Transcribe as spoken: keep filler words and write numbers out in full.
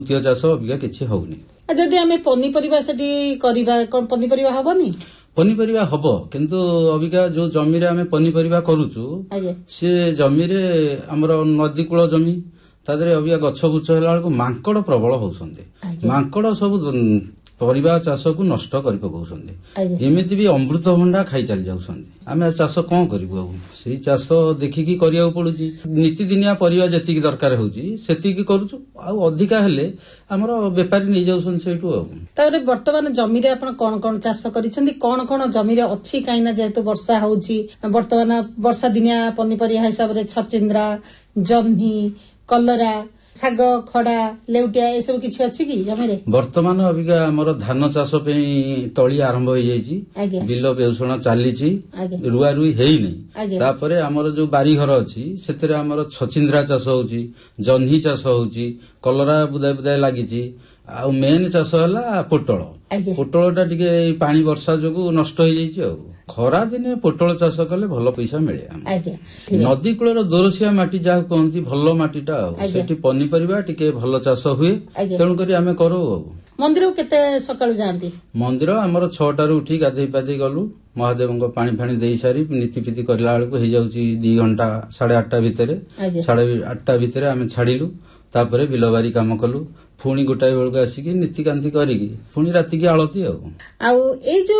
ଦ୍ୱିତୀୟ ଚାଷ ଅବିକା କିଛି ହଉନି। ଯଦି ଆମେ ପନିପରିବା ସେଠି କରିବା କଣ ପନିପରିବା ହବନି? ପନିପରିବା ହବ, କିନ୍ତୁ ଅବିକା ଯୋଉ ଜମିରେ ଆମେ ପନିପରିବା କରୁଛୁ ସେ ଜମିରେ ଆମର ନଦୀ କୂଳ ଜମି, ତା ଦେହରେ ଅବିକା ଗଛ ବୁଛ ହେଲା ବେଳକୁ ମାଙ୍କଡ ପ୍ରବଳ ହଉଛନ୍ତି। ମାଙ୍କଡ ସବୁ ପରିବା ଚାଷକୁ ନଷ୍ଟ କରି ପକାଉଛନ୍ତି। ଏମିତି ବି ଅମୃତଭଣ୍ଡା ଖାଇ ଚାଲି ଯାଉଛନ୍ତି। ଆମେ ଚାଷ କଣ କରିବୁ? ଆଉ ସେଇ ଚାଷ ଦେଖିକି କରିବାକୁ ପଡୁଛି। ନୀତିଦିନିଆ ପରିବା ଯେତିକି ଦରକାର ହଉଛି ସେତିକି କରୁଛୁ, ଆଉ ଅଧିକା ହେଲେ ଆମର ବେପାରୀ ନେଇଯାଉଛନ୍ତି ସେଇଠୁ। ଆଉ ତାପରେ ବର୍ତ୍ତମାନ ଜମିରେ ଆପଣ କଣ କଣ ଚାଷ କରିଛନ୍ତି, କଣ କଣ ଜମିରେ ଅଛି? କାହିଁକିନା ଯେହେତୁ ବର୍ଷା ହଉଛି, ବର୍ତ୍ତମାନ ବର୍ଷା ଦିନିଆ ପନିପରିବା ହିସାବରେ ଛଚିନ୍ଦ୍ରା, ଜହ୍ନି, କଲରା, ଶାଗ, ଖଡା, ଲେଉଟିଆ ଏସବୁ କିଛି ଅଛି କି ଜମିରେ? ବର୍ତ୍ତମାନ ଅବିକା ଆମର ଧାନ ଚାଷ ପାଇଁ ତଳି ଆରମ୍ଭ ହେଇଯାଇଛି। ବିଲ ବେଉଷଣ ଚାଲିଛି, ରୁଆ ରୁଇ ହେଇନି। ତାପରେ ଆମର ଯୋଉ ବାରିଘର ଅଛି ସେଥିରେ ଆମର ଛଚିନ୍ଦ୍ରା ଚାଷ ହଉଛି, ଜହ୍ନି ଚାଷ ହଉଛି, କଲରା ବୁଦାଏ ବୁଦାଏ ଲାଗିଛି। ଆଉ ମେନ୍ ଚାଷ ହେଲା ପୋଟଳ। ପୋଟଳ ଟା ଟିକେ ପାଣି ବର୍ଷା ଯୋଗୁ ନଷ୍ଟ ହେଇଯାଇଛି। ଆଉ ଖରା ଦିନେ ପୋଟଳ ଚାଷ କଲେ ଭଲ ପଇସା ମିଳେ। ନଦୀ କୂଳର ଦୋରସିଆ ମାଟି ଯାହା କୁହନ୍ତି ଭଲ ମାଟିଟା, ଆଉ ସେଠି ପନିପରିବା ଟିକେ ଭଲ ଚାଷ ହୁଏ, ତେଣୁକରି ଆମେ କରୁ। ଆଉ ମନ୍ଦିରକୁ କେତେ ସକାଳୁ ଯାଆନ୍ତି? ମନ୍ଦିର ଆମର ଛଅଟାରୁ ଉଠି ଗାଧେଇ ପାଧେଇ ଗଲୁ, ମହାଦେବଙ୍କ ପାଣି ଫାଣି ଦେଇ ସାରି ନୀତି ଫିତି କରିଲା ବେଳକୁ ହେଇଯାଉଛି ଦି ଘଣ୍ଟା ସାଢେ ଆଠଟା ଭିତରେ। ସାଢେ ଆଠଟା ଭିତରେ ଆମେ ଛାଡିଲୁ, ତାପରେ ବିଲବାରି କାମ କଲୁ, ପୁଣି ଗୋଟାଏ ବେଳକୁ ଆସିକି ନୀତିକାନ୍ତି କରିକି ପୁଣି ରାତିକି ଆଳତି। ଆଉ ଆଉ ଏଇ ଯୋଉ